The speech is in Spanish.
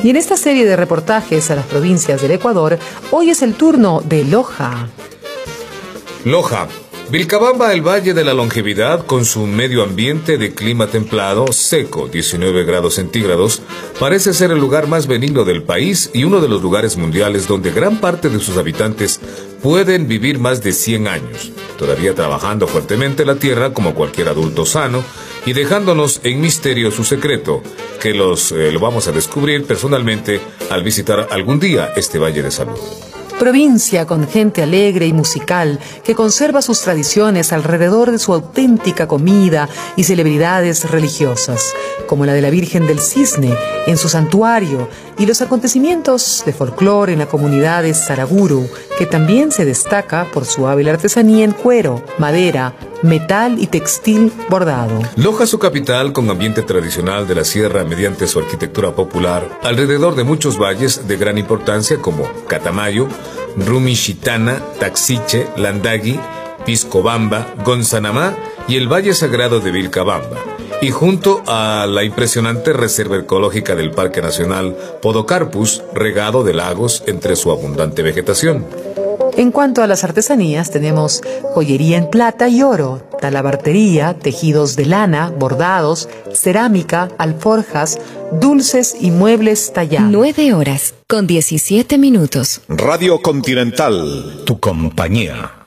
Y en esta serie de reportajes a las provincias del Ecuador, hoy es el turno de Loja. Loja. Vilcabamba, el Valle de la Longevidad, con su medio ambiente de clima templado, seco, 19 grados centígrados, parece ser el lugar más benigno del país y uno de los lugares mundiales donde gran parte de sus habitantes pueden vivir más de 100 años, todavía trabajando fuertemente la tierra como cualquier adulto sano y dejándonos en misterio su secreto, que lo vamos a descubrir personalmente al visitar algún día este Valle de Salud. Provincia con gente alegre y musical que conserva sus tradiciones alrededor de su auténtica comida y celebridades religiosas, como la de la Virgen del Cisne en su santuario y los acontecimientos de folclore en la comunidad de Saraguro, que también se destaca por su hábil artesanía en cuero, madera, metal y textil bordado. Loja, su capital, con ambiente tradicional de la sierra mediante su arquitectura popular, alrededor de muchos valles de gran importancia como Catamayo, Rumishitana, Taxiche, Landagui, Piscobamba, Gonzanamá y el Valle Sagrado de Vilcabamba, y junto a la impresionante reserva ecológica del Parque Nacional Podocarpus, regado de lagos entre su abundante vegetación. En cuanto a las artesanías, tenemos joyería en plata y oro, talabartería, tejidos de lana, bordados, cerámica, alforjas, dulces y muebles tallados. 9 horas con 17 minutos. Radio Continental, tu compañía.